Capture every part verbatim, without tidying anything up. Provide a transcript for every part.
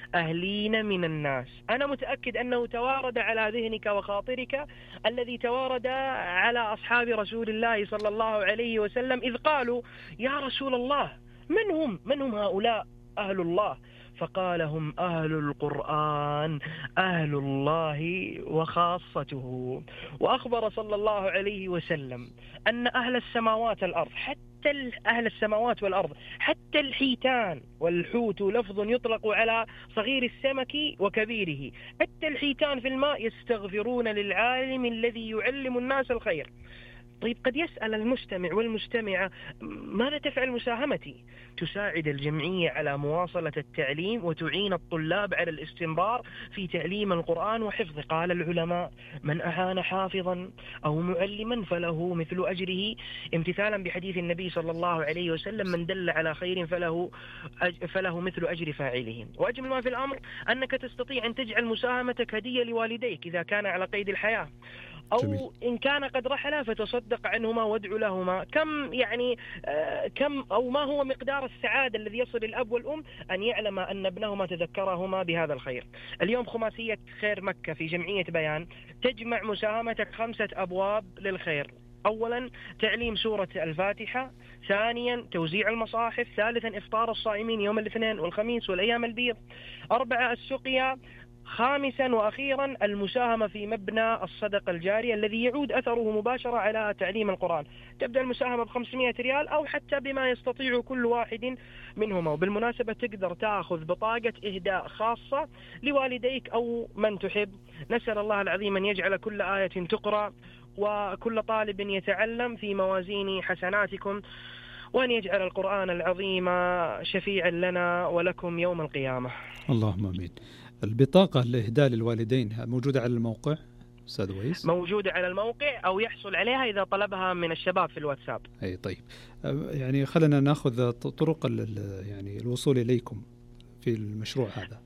أهلين من الناس. أنا متأكد أنه توارد على ذهنك وخاطرك الذي توارد على أصحاب رسول الله صلى الله عليه وسلم إذ قالوا يا رسول الله من هم من هم هؤلاء أهل الله؟ فقال هم أهل القرآن أهل الله وخاصته. وأخبر صلى الله عليه وسلم أن أهل السماوات والأرض حتى أهل السماوات والأرض حتى الحيتان، والحوت لفظ يطلق على صغير السمك وكبيره، حتى الحيتان في الماء يستغفرون للعالم الذي يعلم الناس الخير. طيب قد يسأل المستمع والمستمعة ماذا تفعل مساهمتي؟ تساعد الجمعية على مواصلة التعليم وتعين الطلاب على الاستمرار في تعليم القرآن وحفظه. قال العلماء من أعان حافظا أو معلما فله مثل أجره، امتثالا بحديث النبي صلى الله عليه وسلم من دل على خير فله فله مثل أجر فاعله. وأجمل ما في الأمر أنك تستطيع أن تجعل مساهمتك هدية لوالديك إذا كان على قيد الحياة، أو جميل. إن كان قد رحلا فتصدق عنهما وادعو لهما. كم يعني آه كم أو ما هو مقدار السعادة الذي يصل الأب والأم أن يعلم أن ابنهما تذكرهما بهذا الخير. اليوم خماسية خير مكة في جمعية بيان تجمع مساهمتك خمسة أبواب للخير. أولا تعليم سورة الفاتحة، ثانيا توزيع المصاحف، ثالثا إفطار الصائمين يوم الاثنين والخميس والأيام البيض، أربعة السقيا، خامسا وأخيرا المساهمة في مبنى الصدقة الجارية الذي يعود أثره مباشرة على تعليم القرآن. تبدأ المساهمة بخمسمائة ريال أو حتى بما يستطيع كل واحد منهما. وبالمناسبة تقدر تأخذ بطاقة إهداء خاصة لوالديك أو من تحب. نسأل الله العظيم أن يجعل كل آية تقرأ وكل طالب يتعلم في موازين حسناتكم، وأن يجعل القرآن العظيم شفيعا لنا ولكم يوم القيامة. اللهم آمين. البطاقة الإهداء للوالدين موجودة على الموقع أستاذ ويس؟ موجودة على الموقع أو يحصل عليها إذا طلبها من الشباب في الواتساب. أي طيب، يعني خلنا نأخذ طرق يعني الوصول إليكم في المشروع هذا.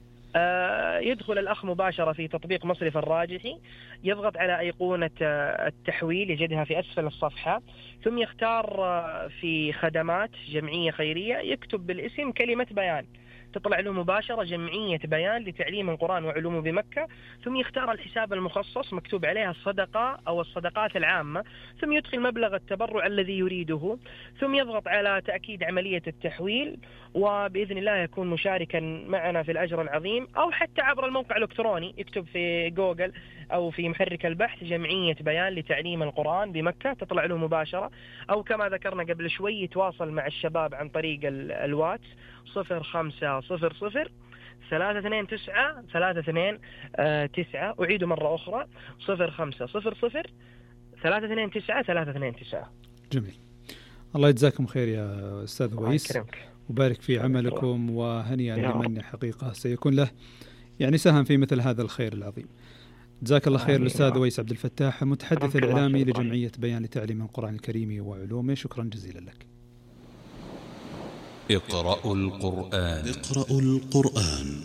يدخل الأخ مباشرة في تطبيق مصرف الراجحي، يضغط على أيقونة التحويل يجدها في أسفل الصفحة، ثم يختار في خدمات جمعية خيرية يكتب بالاسم كلمة بيان، تطلع له مباشرة جمعية بيان لتعليم القرآن وعلومه بمكة، ثم يختار الحساب المخصص مكتوب عليها الصدقة أو الصدقات العامة، ثم يدخل مبلغ التبرع الذي يريده، ثم يضغط على تأكيد عملية التحويل، وبإذن الله يكون مشاركا معنا في الأجر العظيم. أو حتى عبر الموقع الإلكتروني يكتب في جوجل أو في محرك البحث جمعية بيان لتعليم القرآن بمكة، تطلع له مباشرة. أو كما ذكرنا قبل شوي يتواصل مع الشباب عن طريق الواتس صفر خمسة صفر صفر ثلاثة اثنين تسعة ثلاثة اثنين تسعة. أعيد مرة أخرى صفر خمسة صفر صفر ثلاثة اثنين تسعة ثلاثة اثنين تسعة. جميل، الله يجزاكم خير يا أستاذ ويس، وبارك في عملكم، وهنيئا لمن حقيقة سيكون له يعني سهم في مثل هذا الخير العظيم. جزاك الله خير الأستاذ ويس عبد الفتاح، المتحدث الإعلامي لجمعية بيان لتعليم القرآن الكريم وعلومه، شكرا جزيلا لك. اقرأوا القرآن. اقرأوا القرآن.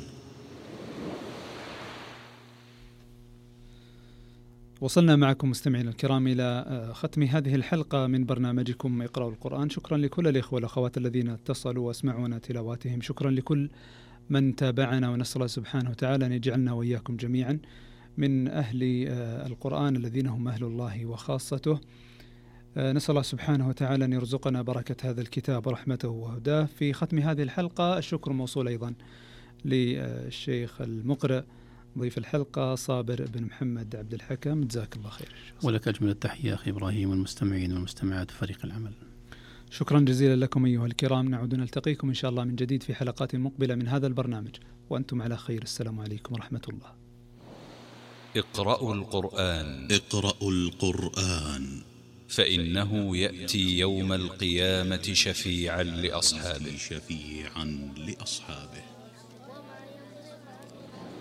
وصلنا معكم مستمعينا الكرام إلى ختم هذه الحلقة من برنامجكم اقرأوا القرآن. شكرا لكل الإخوة والأخوات الذين اتصلوا واسمعونا تلاواتهم، شكرا لكل من تابعنا، ونسأل الله سبحانه وتعالى أن يجعلنا وإياكم جميعا من أهل القرآن الذين هم أهل الله وخاصته. نسأل الله سبحانه وتعالى أن يرزقنا بركة هذا الكتاب ورحمته وهداه. في ختم هذه الحلقة الشكر موصول أيضا للشيخ المقرئ ضيف الحلقة صابر بن محمد عبد الحكم، جزاك الله خير. ولك أجمل التحية أخي إبراهيم والمستمعين والمستمعات وفريق العمل. شكرا جزيلا لكم أيها الكرام، نعود نلتقيكم إن شاء الله من جديد في حلقات مقبلة من هذا البرنامج، وأنتم على خير. السلام عليكم ورحمة الله. اقرأوا القرآن. اقرأوا القرآن فإنه يأتي يوم القيامة شفيعا لأصحابه. شفيعا لأصحابه.